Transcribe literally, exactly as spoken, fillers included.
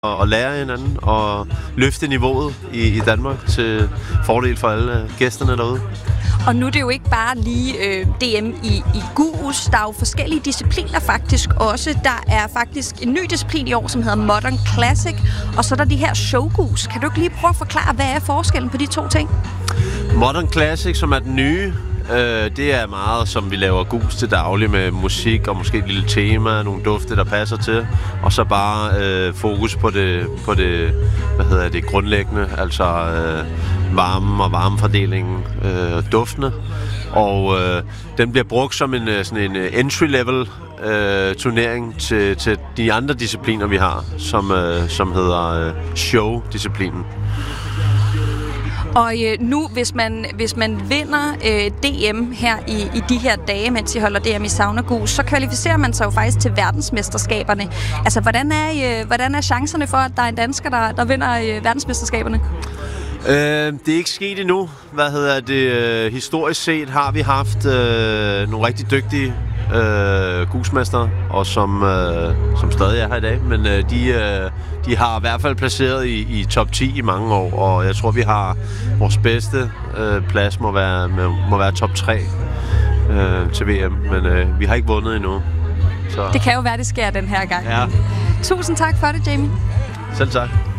og lære hinanden og løfte niveauet i, i Danmark til fordel for alle gæsterne derude. Og nu er det jo ikke bare lige øh, D M i, i G U S. Der er jo forskellige discipliner faktisk også. Der er faktisk en ny disciplin i år, som hedder Modern Classic. Og så er der de her showgus. Kan du ikke lige prøve at forklare, hvad er forskellen på de to ting? Modern Classic, som er den nye, øh, det er meget, som vi laver gus til daglig med musik og måske et lille tema, nogle dufte, der passer til. Og så bare øh, fokus på det, på det, hvad hedder det, grundlæggende, altså øh, varme og varmefordelingen, øh, duftene. Og øh, den bliver brugt som en, sådan en entry-level øh, turnering til, til de andre discipliner, vi har, som, øh, som hedder øh, show-disciplinen. Og øh, nu, hvis man, hvis man vinder øh, D M her i, i de her dage, mens I holder D M i Sauna Gus, så kvalificerer man sig jo faktisk til verdensmesterskaberne. Altså, hvordan er, øh, hvordan er chancerne for, at der er en dansker, der, der vinder øh, verdensmesterskaberne? Øh, det er ikke sket endnu. Hvad hedder det? Øh, historisk set har vi haft øh, nogle rigtig dygtige øh, gusmestre, og som, øh, som stadig er her i dag. Men øh, de, øh, de har i hvert fald placeret i, i top ti i mange år, og jeg tror, vi har vores bedste øh, plads må være, må være top tre øh, til V M. Men øh, vi har ikke vundet endnu. Så. Det kan jo være, det sker den her gang. Ja. Tusind tak for det, Jamie. Selv tak.